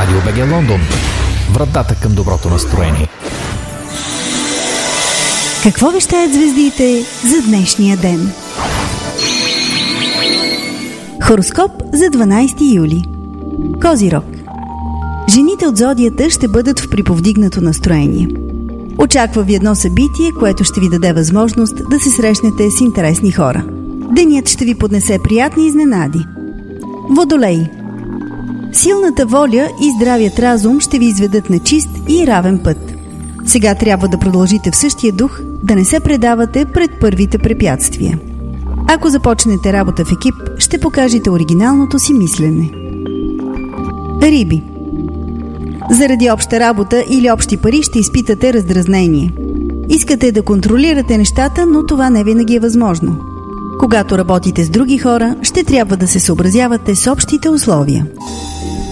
Радио БГ Лондон. Вратата към доброто настроение. Какво вещаят звездите за днешния ден? Хороскоп за 12 юли. Козирог. Жените от зодията ще бъдат в приповдигнато настроение. Очаква ви едно събитие, което ще ви даде възможност да се срещнете с интересни хора. Денят ще ви поднесе приятни изненади. Водолей. Силната воля и здравият разум ще ви изведат на чист и равен път. Сега трябва да продължите в същия дух, да не се предавате пред първите препятствия. Ако започнете работа в екип, ще покажете оригиналното си мислене. Риби. Заради обща работа или общи пари ще изпитате раздразнение. Искате да контролирате нещата, но това не винаги е възможно. Когато работите с други хора, ще трябва да се съобразявате с общите условия.